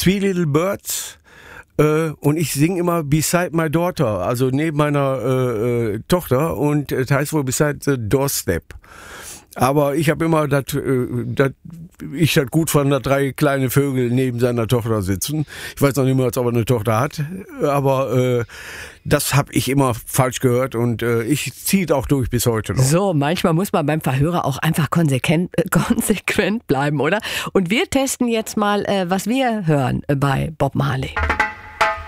Three Little Birds. Und ich singe immer Beside My Daughter, also neben meiner Tochter, und das heißt wohl Beside the Doorstep. Aber ich habe immer das gut fand, dass 3 kleine Vögel neben seiner Tochter sitzen. Ich weiß noch nicht mehr, ob er eine Tochter hat, aber das habe ich immer falsch gehört und ich ziehe es auch durch bis heute noch. So, manchmal muss man beim Verhörer auch einfach konsequent bleiben, oder? Und wir testen jetzt mal, was wir hören bei Bob Marley.